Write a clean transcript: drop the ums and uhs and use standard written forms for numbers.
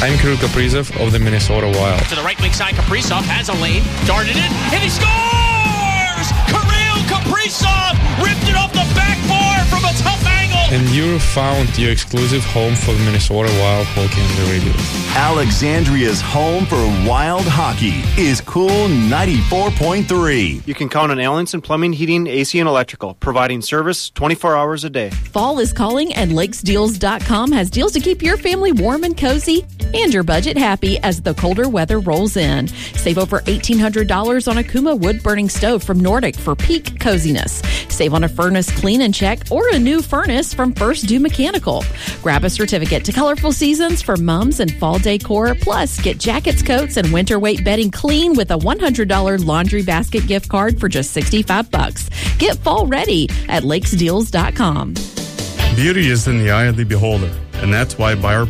I'm Kirill Kaprizov of the Minnesota Wild. To the right wing side, Kaprizov has a lane, darted it, and he scores! Kirill Kaprizov ripped it off the backboard from a tough angle. And you found your exclusive home for the Minnesota Wild Hockey on the radio. Alexandria's home for Wild Hockey is Cool 94.3. You can count on Allenson Plumbing, Heating, AC, and Electrical, providing service 24 hours a day. Fall is calling, and LakesDeals.com has deals to keep your family warm and cozy and your budget happy as the colder weather rolls in. Save over $1,800 on a Kuma wood-burning stove from Nordic for peak coziness. Save on a furnace clean and check or a new furnace from First Do Mechanical. Grab a certificate to Colorful Seasons for mums and fall decor. Plus, get jackets, coats, and winter weight bedding clean with a $100 laundry basket gift card for just $65. Get fall ready at LakesDeals.com. Beauty is in the eye of the beholder, and that's why Buyer